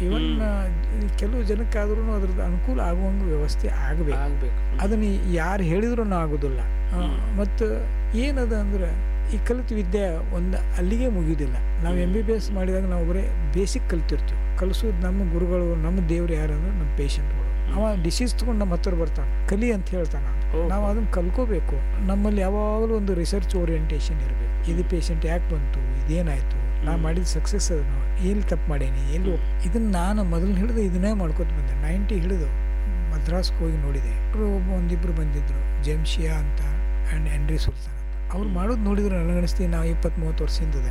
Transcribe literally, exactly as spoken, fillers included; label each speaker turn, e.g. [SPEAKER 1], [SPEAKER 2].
[SPEAKER 1] ಇವನ್ ಕೆಲವು ಜನಕ್ಕಾದ್ರೂ ಅದ್ರದ್ದು ಅನುಕೂಲ ಆಗುವಂಗೆ ವ್ಯವಸ್ಥೆ ಆಗಬೇಕು.
[SPEAKER 2] ಆಗಬೇಕು.
[SPEAKER 1] ಅದನ್ನು ಯಾರು ಹೇಳಿದ್ರೂ ಆಗೋದಿಲ್ಲ. ಮತ್ತು ಏನದ ಅಂದ್ರೆ ಈ ಕಲಿತು ವಿದ್ಯೆ ಒಂದು ಅಲ್ಲಿಗೆ ಮುಗಿಯೋದಿಲ್ಲ. ನಾವು ಎಮ್ ಬಿ ಬಿ ಎಸ್ ಮಾಡಿದಾಗ ನಾವು ಬರೀ ಬೇಸಿಕ್ ಕಲಿತಿರ್ತೀವಿ. ಕಲಿಸೋದು ನಮ್ಮ ಗುರುಗಳು, ನಮ್ಮ ದೇವ್ರು ಯಾರು ಅಂದ್ರೆ ನಮ್ಮ ಪೇಷಂಟ್ಗಳು. ಅವ ಡಿಸೀಸ್ ತೊಗೊಂಡು ನಮ್ಮ ಹತ್ರ ಬರ್ತಾನೆ, ಕಲಿ ಅಂತ ಹೇಳ್ತಾನೆ. ನಾವು ಅದನ್ನು ಕಲ್ಕೋಬೇಕು. ನಮ್ಮಲ್ಲಿ ಯಾವಾಗಲೂ ಒಂದು ರಿಸರ್ಚ್ ಓರಿಯೆಂಟೇಷನ್ ಇರಬೇಕು. ಇದು ಪೇಷಂಟ್ ಯಾಕೆ ಬಂತು, ಇದೇನಾಯಿತು, ನಾ ಮಾಡಿದ ಸಕ್ಸಸ್ ಅದನ್ನು ಎಲ್ಲಿ ತಪ್ಪು ಮಾಡೇನಿ, ಎಲ್ಲಿ. ಇದನ್ನು ನಾನು ಮೊದಲು ಹಿಡಿದು ಇದನ್ನೇ ಮಾಡ್ಕೊತ ಬಂದೆ. ನೈಂಟಿ ಹಿಡಿದು ಮದ್ರಾಸ್ಗೆ ಹೋಗಿ ನೋಡಿದೆ. ಒಬ್ಬ ಒಂದಿಬ್ಬರು ಬಂದಿದ್ದರು, ಜೆಮ್ಶಿಯಾ ಅಂತ ಆ್ಯಂಡ್ ಎಂಡ್ರಿ ಸುಲ್ತಾನ್ ಅಂತ. ಅವ್ರು ಮಾಡೋದು ನೋಡಿದ್ರೆ ನನಗನ್ನಿಸ್ತೀವಿ ನಾವು ಇಪ್ಪತ್ತು ಮೂವತ್ತು ವರ್ಷದಿಂದ